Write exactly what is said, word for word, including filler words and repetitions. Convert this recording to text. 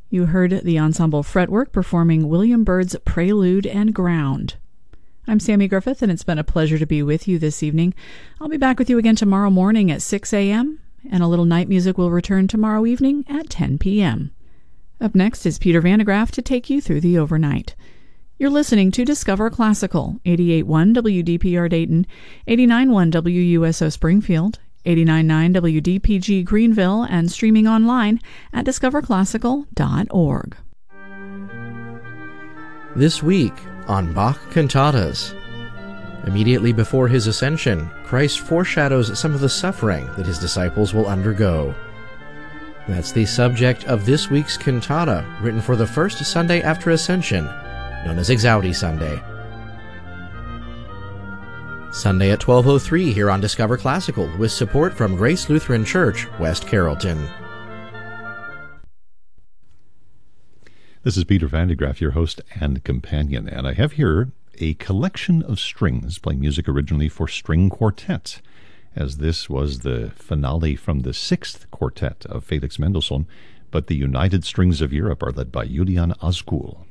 You heard the ensemble Fretwork performing William Byrd's Prelude and Ground. I'm Sammy Griffith, and it's been a pleasure to be with you this evening. I'll be back with you again tomorrow morning at six a.m., and a little night music will return tomorrow evening at ten p.m. Up next is Peter Vandegraff to take you through the overnight. You're listening to Discover Classical, eighty-eight point one W D P R Dayton, eighty-nine point one W U S O Springfield, eighty-nine point nine W D P G Greenville, and streaming online at discover classical dot org. This week on Bach Cantatas. Immediately before his ascension, Christ foreshadows some of the suffering that his disciples will undergo. That's the subject of this week's cantata, written for the first Sunday after Ascension, known as Exaudi Sunday. Sunday at twelve oh three here on Discover Classical, with support from Grace Lutheran Church, West Carrollton. This is Peter Vandegraff, your host and companion, and I have here a collection of strings playing music originally for string quartet, as this was the finale from the sixth quartet of Felix Mendelssohn, but the United Strings of Europe are led by Julian Azkul.